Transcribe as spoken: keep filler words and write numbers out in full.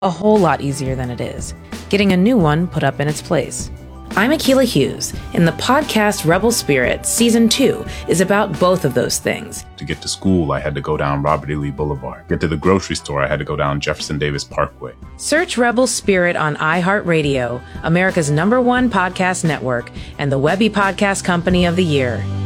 a whole lot easier than it is, getting a new one put up in its place. I'm Akilah Hughes, and the podcast Rebel Spirit Season two is about both of those things. To get to school, I had to go down Robert E. Lee Boulevard. Get to the grocery store, I had to go down Jefferson Davis Parkway. Search Rebel Spirit on iHeartRadio, America's number one podcast network, and the Webby Podcast Company of the Year.